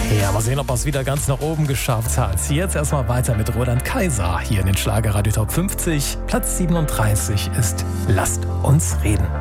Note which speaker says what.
Speaker 1: Ja, mal sehen, ob er es wieder ganz nach oben geschafft hat. Jetzt erstmal weiter mit Roland Kaiser hier in den Schlagerradio Top 50. Platz 37 ist Lasst uns reden.